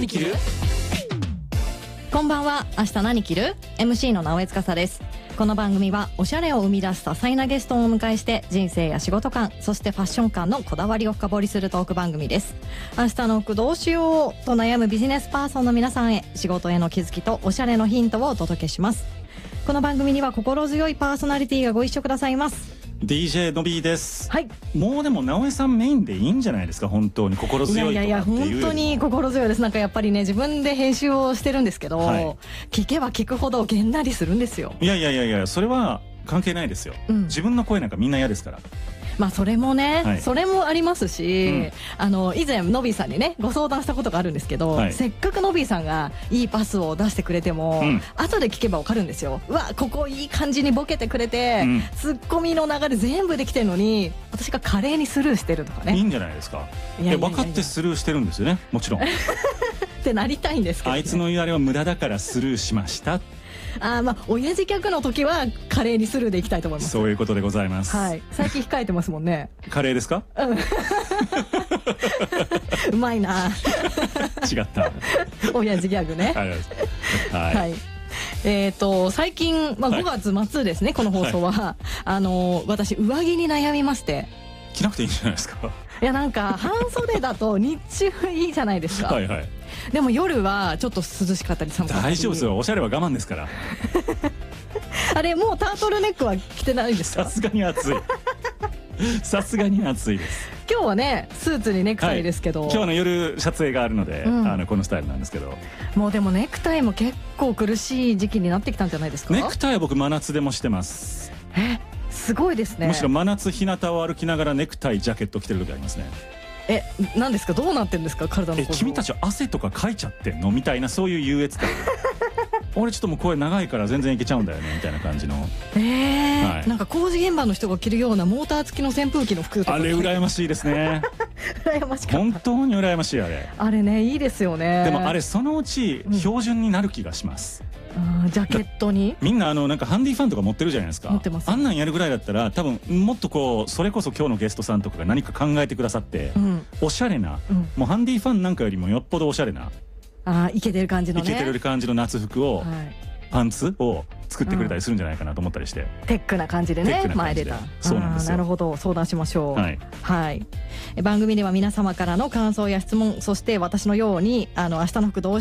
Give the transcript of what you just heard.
何着る？ こんばんは。明日何着る？ MC の直江司です。この番組はおしゃれを生み出す多彩なゲストをお迎えして人生や仕事観、そしてファッション観のこだわりを深掘りするトーク番組です。明日の服どうしようと悩むビジネスパーソンの皆さんへ、仕事への気づきとおしゃれのヒントをお届けします。この番組には心強いパーソナリティがご一緒くださいます。 DJ のびーです。 はい。 もうでも直江さんメインでいいんじゃないですか。本当に心強いとかっていうよりも。 本当に心強いです。なんかやっぱりね、自分で編集をしてるんですけど、はい、聞けば聞くほどげんなりするんですよ。 いやそれは関係ないですよ、自分の声なんかみんな嫌ですから。 まあそれもね、はい、それもありますし、以前のびーさんにねご相談したことがあるんですけど、はい、せっかくのびーさんがいいパスを出してくれても、後で聞けばわかるんですよ。うわ、ここいい感じにボケてくれて、ツッコミの流れ全部できてるのに私が華麗にスルーしてるとかね。 いいんじゃないですか。分かってスルーしてるんですよね、もちろんってなりたいんですけど、ね、 あいつの言われは無駄だからスルーしました。 まあ親父客の時はカレーにスルーでいきたいと思います。 そういうことでございます。 はい。最近控えてますもんね。 カレーですか？ うまいな。 違った。 親父ギャグね。はい。最近、5月末ですね、この放送は、私上着に悩みまして。 着なくていいんじゃないですか。 いや、なんか半袖だと日中いいじゃないですか。はいはい。でも夜はちょっと涼しかったり寒かったり。 大丈夫ですよ、おしゃれは我慢ですからあれ、もうタートルネックは着てないんですか？ さすがに暑いさすがに暑いです。 今日はねスーツにネクタイですけど、 今日の夜撮影があるので、このスタイルなんですけど、 もうでもネクタイも結構苦しい時期になってきたんじゃないですか？ ネクタイは僕真夏でもしてます。 すごいですね。 むしろ真夏日向を歩きながらネクタイジャケット着てる時ありますね。 何ですか？どうなってるんですか？体の君たちは汗とかかいちゃってんのみたいな、そういう優越感俺ちょっともう声長いから全然いけちゃうんだよねみたいな感じの。 なんか工事現場の人が着るようなモーター付きの扇風機の服とか、 あれ羨ましいですね羨ましかった。 本当に羨ましい。あれね、いいですよね。 でもあれそのうち標準になる気がします。 ジャケットにみんななんかハンディファンとか持ってるじゃないですか。 持ってます。 あんなんやるぐらいだったら多分もっとこう、それこそ今日のゲストさんとかが何か考えてくださって、おしゃれな、もうハンディファンなんかよりもよっぽどおしゃれな、 イケてる感じのね、 イケてる感じの夏服を、パンツを作ってくれたりするんじゃないかなと思ったりして、 テックな感じでね、前出た。 そうなんですよ。 なるほど、相談しましょう。はい。番組では皆様からの感想や質問、そして私のように明日の服どう